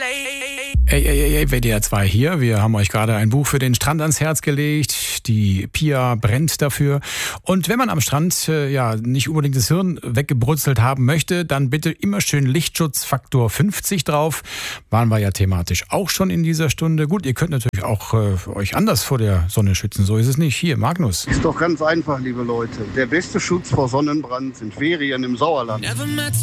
Ey, WDR 2 hier. Wir haben euch gerade ein Buch für den Strand ans Herz gelegt. Die Pia brennt dafür. Und wenn man am Strand nicht unbedingt das Hirn weggebrutzelt haben möchte, dann bitte immer schön Lichtschutzfaktor 50 drauf. Waren wir ja thematisch auch schon in dieser Stunde. Gut, ihr könnt natürlich auch euch anders vor der Sonne schützen. So ist es nicht. Hier, Magnus. Ist doch ganz einfach, liebe Leute. Der beste Schutz vor Sonnenbrand sind Ferien im Sauerland.